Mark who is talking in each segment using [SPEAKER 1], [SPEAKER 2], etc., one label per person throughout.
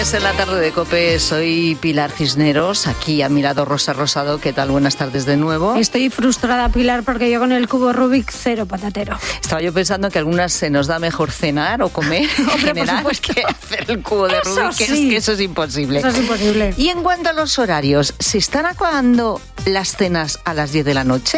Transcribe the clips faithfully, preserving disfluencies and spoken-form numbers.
[SPEAKER 1] Es en la tarde de COPE, soy Pilar Cisneros, aquí a mi lado Rosa Rosado. ¿Qué tal? Buenas tardes de nuevo.
[SPEAKER 2] Estoy frustrada, Pilar, porque yo con el cubo Rubik cero patatero.
[SPEAKER 1] Estaba yo pensando que a algunas se nos da mejor cenar o comer en
[SPEAKER 2] Hombre,
[SPEAKER 1] general
[SPEAKER 2] por supuesto.
[SPEAKER 1] que hacer el cubo de
[SPEAKER 2] Eso
[SPEAKER 1] Rubik, que,
[SPEAKER 2] sí.
[SPEAKER 1] es, que eso es imposible.
[SPEAKER 2] Eso es imposible.
[SPEAKER 1] Y en cuanto a los horarios, ¿se están acabando las cenas a las diez de la noche?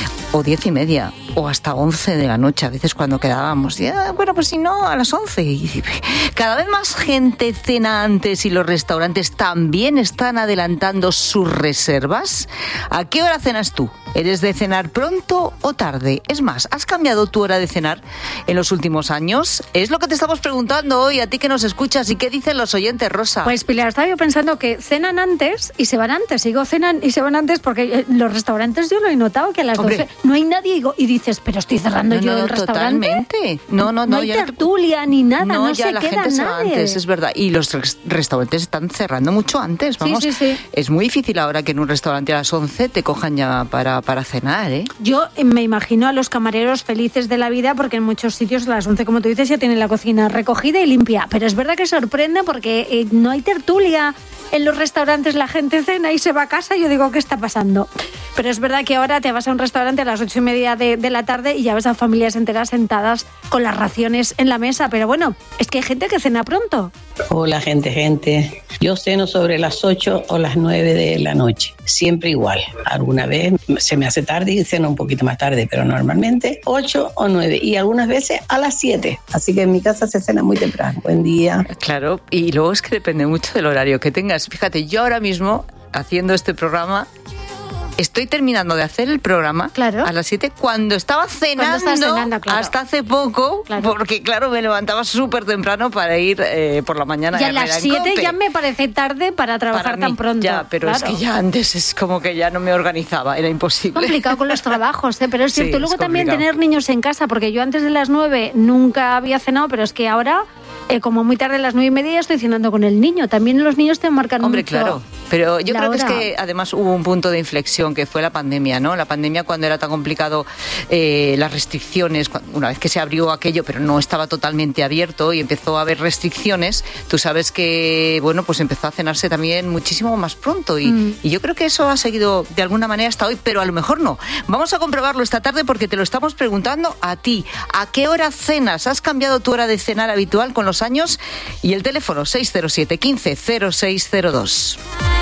[SPEAKER 1] O diez y media, o hasta once de la noche, a veces cuando quedábamos. Ya, bueno, pues si no, a las once. Y cada vez más gente cena antes y los restaurantes también están adelantando sus reservas. ¿A qué hora cenas tú? ¿Eres de cenar pronto o tarde? Es más, ¿has cambiado tu hora de cenar en los últimos años? Es lo que te estamos preguntando hoy, a ti que nos escuchas. ¿Y qué dicen los oyentes, Rosa?
[SPEAKER 2] Pues, Pilar, estaba yo pensando que cenan antes y se van antes. Digo, cenan y se van antes porque los restaurantes yo lo he notado que a las
[SPEAKER 1] Hombre.
[SPEAKER 2] doce no hay nadie. Digo, y dices, pero estoy cerrando
[SPEAKER 1] No,
[SPEAKER 2] yo
[SPEAKER 1] no,
[SPEAKER 2] el restaurante.
[SPEAKER 1] Totalmente. No, no, no.
[SPEAKER 2] No hay
[SPEAKER 1] ya no te-
[SPEAKER 2] tertulia ni nada, no,
[SPEAKER 1] No, ya
[SPEAKER 2] se
[SPEAKER 1] la
[SPEAKER 2] queda
[SPEAKER 1] gente se va
[SPEAKER 2] nadie.
[SPEAKER 1] antes, es verdad. Y los res- restaurantes están cerrando mucho antes, vamos.
[SPEAKER 2] sí, sí.
[SPEAKER 1] Es muy difícil ahora que en un restaurante a las once te cojan ya para, para cenar, ¿eh?
[SPEAKER 2] Yo me imagino a los camareros felices de la vida porque en muchos sitios a las once, como tú dices, ya tienen la cocina recogida y limpia. Pero es verdad que sorprende porque eh, no hay tertulia. En los restaurantes la gente cena y se va a casa. Yo digo, ¿qué está pasando? Pero es verdad que ahora te vas a un restaurante a las ocho y media de, de la tarde y ya ves a familias enteras sentadas con las raciones en la mesa. Pero bueno, es que hay gente que cena pronto.
[SPEAKER 3] Hola gente, gente. Yo ceno sobre las ocho o las nueve de la noche. Siempre igual. Alguna vez se me hace tarde y ceno un poquito más tarde, pero normalmente ocho o nueve y algunas veces a las siete. Así que en mi casa se cena muy temprano. Buen día.
[SPEAKER 1] Claro, y luego es que depende mucho del horario que tengas. Fíjate, yo ahora mismo, haciendo este programa, estoy terminando de hacer el programa
[SPEAKER 2] Claro.
[SPEAKER 1] a las siete cuando estaba cenando,
[SPEAKER 2] estás cenando, claro.
[SPEAKER 1] hasta hace poco,
[SPEAKER 2] Claro.
[SPEAKER 1] porque claro, me levantaba súper temprano para ir eh, por la mañana
[SPEAKER 2] Y a
[SPEAKER 1] Herrera
[SPEAKER 2] las
[SPEAKER 1] en
[SPEAKER 2] siete
[SPEAKER 1] COPE.
[SPEAKER 2] ya me parece tarde para trabajar
[SPEAKER 1] Para mí,
[SPEAKER 2] tan pronto.
[SPEAKER 1] Ya, pero es
[SPEAKER 2] Claro.
[SPEAKER 1] que ya antes es como que ya no me organizaba, era imposible.
[SPEAKER 2] Complicado con los trabajos, ¿eh? Pero es
[SPEAKER 1] Sí,
[SPEAKER 2] cierto.
[SPEAKER 1] es
[SPEAKER 2] Luego también
[SPEAKER 1] complicado.
[SPEAKER 2] tener niños en casa, porque yo antes de las nueve nunca había cenado, pero es que ahora, eh, como muy tarde a las nueve y media, ya estoy cenando con el niño. También los niños te marcan
[SPEAKER 1] Hombre,
[SPEAKER 2] mucho.
[SPEAKER 1] claro, pero yo
[SPEAKER 2] la
[SPEAKER 1] creo que es
[SPEAKER 2] hora.
[SPEAKER 1] que además hubo un punto de inflexión que fue la pandemia, ¿no? La pandemia cuando era tan complicado, eh, las restricciones, cu- una vez que se abrió aquello, pero no estaba totalmente abierto y empezó a haber restricciones, tú sabes que, bueno, pues empezó a cenarse también muchísimo más pronto y,
[SPEAKER 2] Mm.
[SPEAKER 1] y yo creo que eso ha seguido de alguna manera hasta hoy, pero a lo mejor no. Vamos a comprobarlo esta tarde porque te lo estamos preguntando a ti. ¿A qué hora cenas? ¿Has cambiado tu hora de cenar habitual con los años? Y el teléfono seis cero siete, quince, cero seis cero dos.